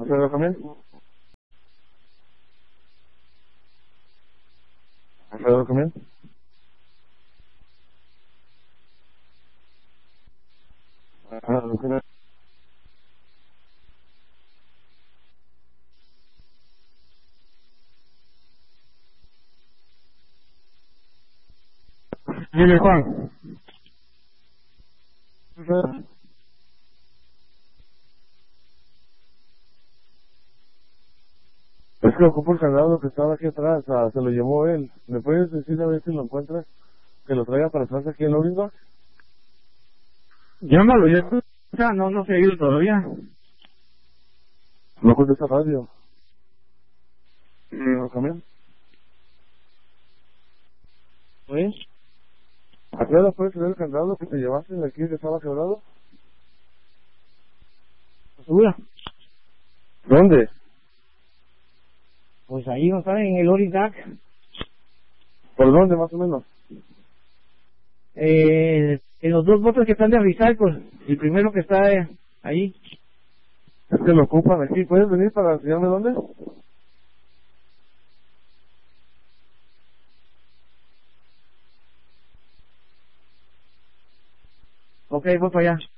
¿Pero también? ¿Pero también? ¿Lo que Dile, Juan. Es que ocupo el candado que estaba aquí atrás, se lo llevó él. ¿Me puedes decir a ver si lo encuentras? Que lo traiga para atrás aquí en Lorinda. Llámalo, ya está, no se ha ido todavía. No contesta radio. ¿Lo cambian? ¿Pues? ¿A qué hora puedes traer el candado que te llevaste de aquí que estaba quebrado? ¿Segura? ¿Dónde? Pues ahí no saben, en el Oridac. ¿Por dónde más o menos? En los dos botes que están de recycle, pues, el primero que está ahí. Es que lo ocupan aquí. ¿Puedes venir para enseñarme dónde? Ok, voy para allá.